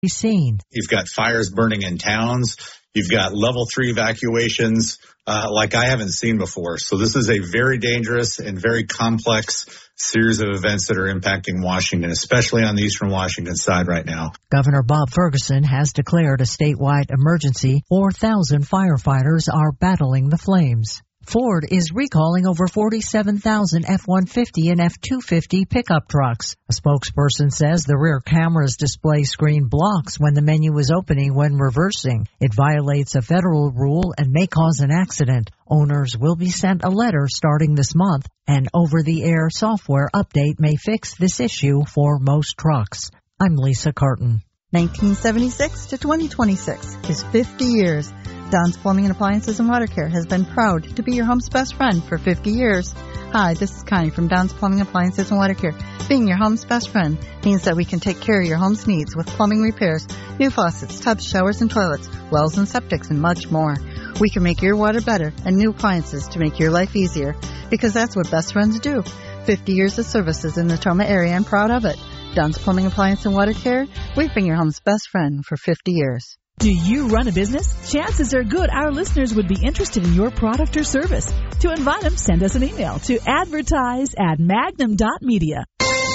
seen. You've got fires burning in towns. You've got level 3 evacuations like I haven't seen before. So this is a very dangerous and very complex series of events that are impacting Washington, especially on the eastern Washington side right now. Governor Bob Ferguson has declared a statewide emergency. 4,000 firefighters are battling the flames. Ford is recalling over 47,000 F-150 and F-250 pickup trucks. A spokesperson says the rear camera's display screen blocks when the menu is opening when reversing. It violates a federal rule and may cause an accident. Owners will be sent a letter starting this month. An over-the-air software update may fix this issue for most trucks. I'm Lisa Carton. 1976 to 2026 is 50 years. Don's Plumbing and Appliances and Water Care has been proud to be your home's best friend for 50 years. Hi, this is Connie from Don's Plumbing Appliances and Water Care. Being your home's best friend means that we can take care of your home's needs with plumbing repairs, new faucets, tubs, showers, and toilets, wells and septics, and much more. We can make your water better and new appliances to make your life easier, because that's what best friends do. 50 years of services in the Tacoma area and proud of it. Don's Plumbing Appliance and Water Care, we've been your home's best friend for 50 years. Do you run a business? Chances are good our listeners would be interested in your product or service. To invite them, send us an email to advertise@magnum.media.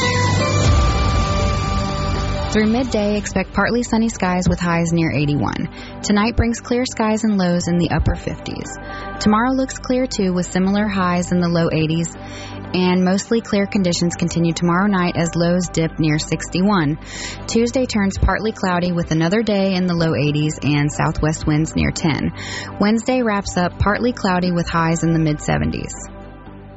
Through midday, expect partly sunny skies with highs near 81. Tonight brings clear skies and lows in the upper 50s. Tomorrow looks clear too, with similar highs in the low 80s. And mostly clear conditions continue tomorrow night as lows dip near 61. Tuesday turns partly cloudy with another day in the low 80s and southwest winds near 10. Wednesday wraps up partly cloudy with highs in the mid 70s.